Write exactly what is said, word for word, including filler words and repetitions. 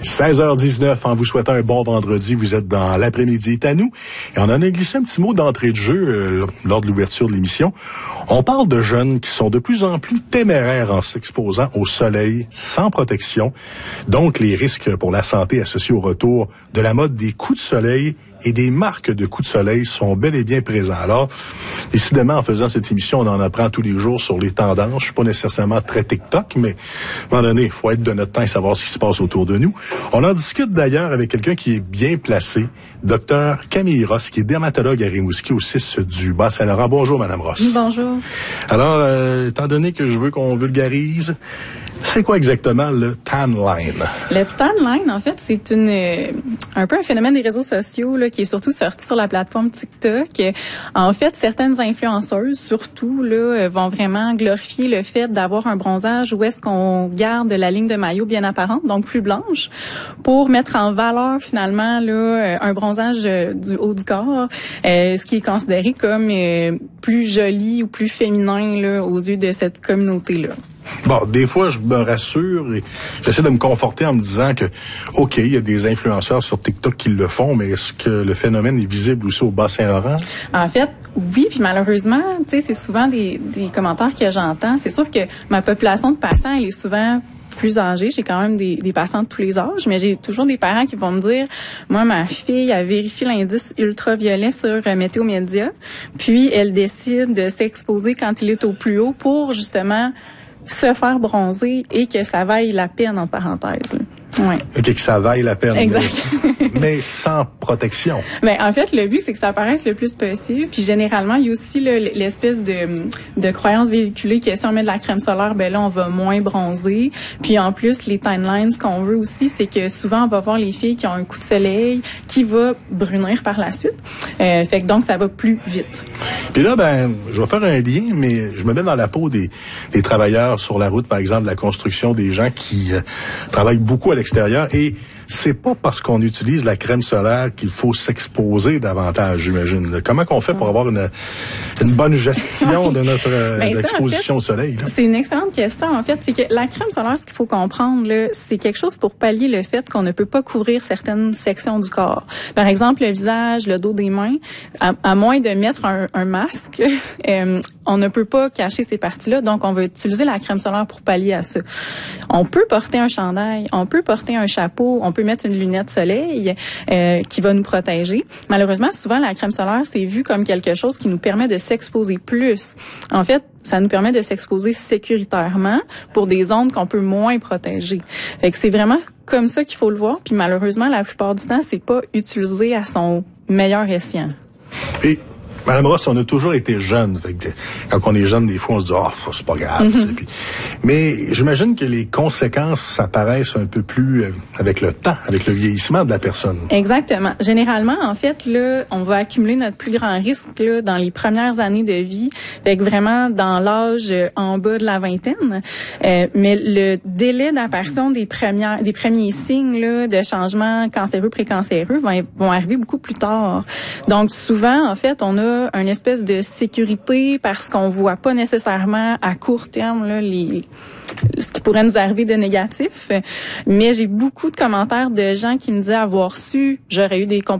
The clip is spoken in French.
seize heures dix-neuf, en vous souhaitant un bon vendredi, vous êtes dans l'après-midi est à nous. Et on en a glissé un petit mot d'entrée de jeu euh, lors de l'ouverture de l'émission. On parle de jeunes qui sont de plus en plus téméraires en s'exposant au soleil sans protection. Donc, les risques pour la santé associés au retour de la mode des coups de soleil et des marques de coups de soleil sont bel et bien présents. Alors, décidément, en faisant cette émission, on en apprend tous les jours sur les tendances. Je suis pas nécessairement très TikTok, mais à un moment donné, il faut être de notre temps et savoir ce qui se passe autour de nous. On en discute d'ailleurs avec quelqu'un qui est bien placé, docteur Camille Ross, qui est dermatologue à Rimouski au six du Bas-Saint-Laurent. Bonjour, Madame Ross. Bonjour. Alors, euh, étant donné que je veux qu'on vulgarise, c'est quoi exactement le tan line? Le tan line, en fait, c'est une euh, un peu un phénomène des réseaux sociaux là, qui est surtout sorti sur la plateforme TikTok. En fait, certaines influenceuses, surtout, là, vont vraiment glorifier le fait d'avoir un bronzage où est-ce qu'on garde la ligne de maillot bien apparente, donc plus blanche, pour mettre en valeur finalement là un bronzage du haut du corps, euh, ce qui est considéré comme euh, plus joli ou plus féminin là, aux yeux de cette communauté-là. Bon, des fois, je me rassure et j'essaie de me conforter en me disant que, OK, il y a des influenceurs sur TikTok qui le font, mais est-ce que le phénomène est visible aussi au Bas-Saint-Laurent? En fait, oui, puis malheureusement, tu sais, c'est souvent des, des commentaires que j'entends. C'est sûr que ma population de patients, elle est souvent plus âgée. J'ai quand même des, des patients de tous les âges, mais j'ai toujours des parents qui vont me dire, moi, ma fille, elle vérifie l'indice ultraviolet sur euh, Météo Média, puis elle décide de s'exposer quand il est au plus haut pour justement se faire bronzer et que ça vaille la peine, en parenthèse. Ouais. OK, que ça vaille la peine. Exact. Mais, mais sans protection. Ben, en fait, le but, c'est que ça apparaisse le plus possible. Puis généralement, il y a aussi là, l'espèce de, de croyance véhiculée que si on met de la crème solaire, ben là, on va moins bronzer. Puis en plus, les tan lines, ce qu'on veut aussi, c'est que souvent, on va voir les filles qui ont un coup de soleil qui va brunir par la suite. Euh, fait que donc, ça va plus vite. Puis là, ben, je vais faire un lien, mais je me mets dans la peau des, des travailleurs sur la route, par exemple, de la construction, des gens qui euh, travaillent beaucoup à l'extérieur. Et c'est pas parce qu'on utilise la crème solaire qu'il faut s'exposer davantage, j'imagine. Comment qu'on fait pour avoir une, une bonne gestion de notre euh, ben exposition en fait, au soleil? C'est une excellente question. En fait, c'est que la crème solaire, ce qu'il faut comprendre, là, c'est quelque chose pour pallier le fait qu'on ne peut pas couvrir certaines sections du corps. Par exemple, le visage, le dos des mains. À, à moins de mettre un, un masque, euh, on ne peut pas cacher ces parties-là. Donc, on va utiliser la crème solaire pour pallier à ça. On peut porter un chandail, on peut porter un chapeau, on peut mettre une lunette soleil euh, qui va nous protéger. Malheureusement, souvent, la crème solaire, c'est vu comme quelque chose qui nous permet de s'exposer plus. En fait, ça nous permet de s'exposer sécuritairement pour des zones qu'on peut moins protéger. Fait que c'est vraiment comme ça qu'il faut le voir. Puis malheureusement, la plupart du temps, c'est pas utilisé à son meilleur escient. Et Madame Ross, on a toujours été jeunes. Fait que quand on est jeune, des fois, on se dit « Ah, oh, c'est pas grave. Mm-hmm. » Puis, mais j'imagine que les conséquences apparaissent un peu plus avec le temps, avec le vieillissement de la personne. Exactement. Généralement, en fait, là, on va accumuler notre plus grand risque là, dans les premières années de vie, fait que vraiment dans l'âge en bas de la vingtaine. Euh, mais le délai d'apparition des premières, des premiers signes là, de changement cancéreux, précancéreux vont, vont arriver beaucoup plus tard. Donc, souvent, en fait, on a une espèce de sécurité parce qu'on voit pas nécessairement à court terme là, les, ce qui pourrait nous arriver de négatif. Mais j'ai beaucoup de commentaires de gens qui me disent avoir su, j'aurais eu des complications